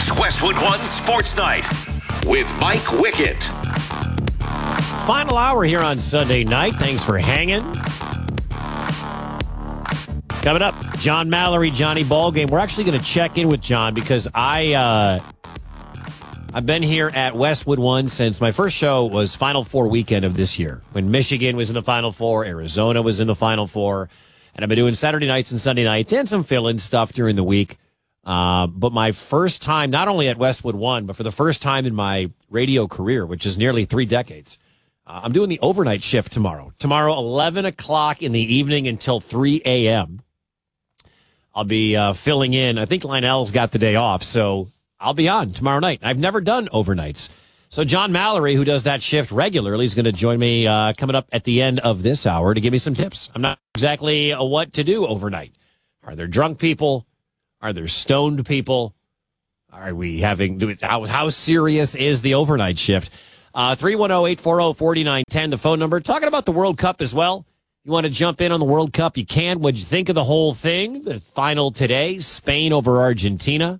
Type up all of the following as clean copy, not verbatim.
It's Westwood One Sports Night with Mike Wickett. Final hour here on Sunday night. Thanks for hanging. Coming up, John Mallory, Johnny Ballgame. We're actually going to check in with John because I've been here at Westwood One since my first show was Final Four weekend of this year, when Michigan was in the Final Four, Arizona was in the Final Four, and I've been doing Saturday nights and Sunday nights and some fill-in stuff during the week. But my first time, not only at Westwood One, but for the first time in my radio career, which is nearly 3 decades, I'm doing the overnight shift tomorrow. Tomorrow, 11 o'clock in the evening until 3 a.m. I'll be filling in. I think Lionel's got the day off, so I'll be on tomorrow night. I've never done overnights. So John Mallory, who does that shift regularly, is going to join me coming up at the end of this hour to give me some tips. I'm not exactly what to do overnight. Are there drunk people? Are there stoned people? Are we having, how serious is the overnight shift? 310-840-4910, the phone number. Talking about the World Cup as well. You want to jump in on the World Cup? You can. What'd you think of the whole thing? The final today, Spain over Argentina.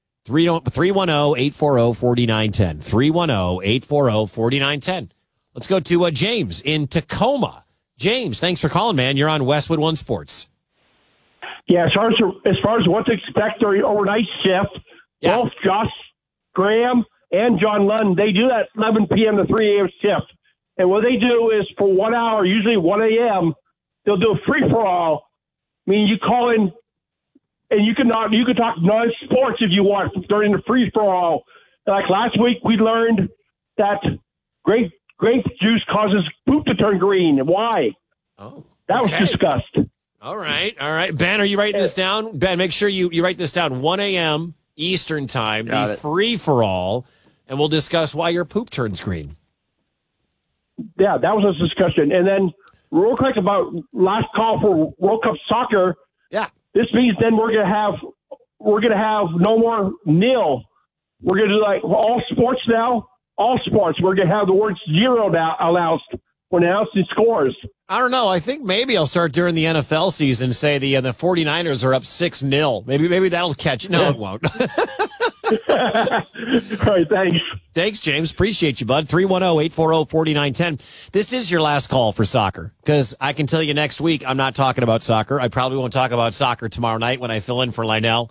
310-840-4910. 310-840-4910. Let's go to James in Tacoma. James, thanks for calling, man. You're on Westwood One Sports. Yeah, as far as what to expect during overnight shift, both Josh Graham and John Lund, they do that 11 p.m. to 3 a.m. shift. And what they do is for 1 hour, usually 1 a.m., they'll do a free-for-all. I mean, you call in, and you can talk non-sports if you want during the free-for-all. Like last week, we learned that grape juice causes poop to turn green. Why? Oh, that was discussed. All right. Ben, are you writing this down? Ben, make sure you write this down. 1 a.m. Eastern time, the free-for-all, and we'll discuss why your poop turns green. Yeah, that was a discussion. And then real quick about last call for World Cup soccer. Yeah. This means then we're gonna have no more nil. We're gonna do like all sports now. All sports. We're gonna have the word zero now announced when announcing scores. I don't know. I think maybe I'll start during the NFL season. Say the 49ers are up 6-0. Maybe that'll catch it. No, it won't. All right, thanks. Thanks, James. Appreciate you, bud. 310-840-4910. This is your last call for soccer, because I can tell you next week I'm not talking about soccer. I probably won't talk about soccer tomorrow night when I fill in for Lionel.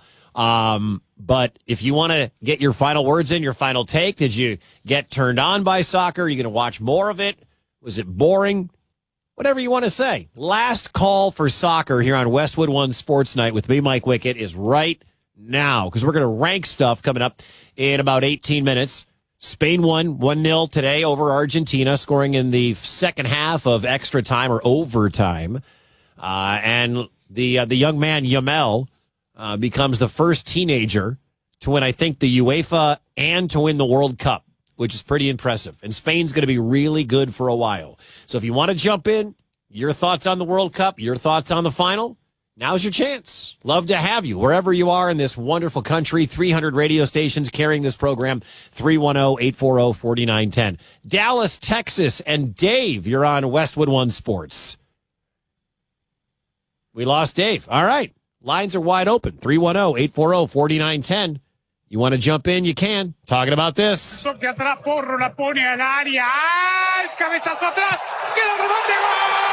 But if you want to get your final words in, your final take, did you get turned on by soccer? Are you going to watch more of it? Was it boring? Whatever you want to say. Last call for soccer here on Westwood One Sports Night with me, Mike Wickett, is right now, because we're going to rank stuff coming up in about 18 minutes. Spain won 1-0 today over Argentina, scoring in the second half of extra time or overtime. And the young man, Yamal, becomes the first teenager to win, I think, the UEFA and to win the World Cup, which is pretty impressive. And Spain's going to be really good for a while. So if you want to jump in, your thoughts on the World Cup, your thoughts on the final, now's your chance. Love to have you wherever you are in this wonderful country. 300 radio stations carrying this program. 310-840-4910. Dallas, Texas, and Dave, you're on Westwood One Sports. We lost Dave. All right. Lines are wide open. 310-840-4910. You want to jump in? You can. Talking about this. Toque atrás, Porro la pone al área. ¡Al cabezazo atrás! ¡Queda el rebote! ¡Gol!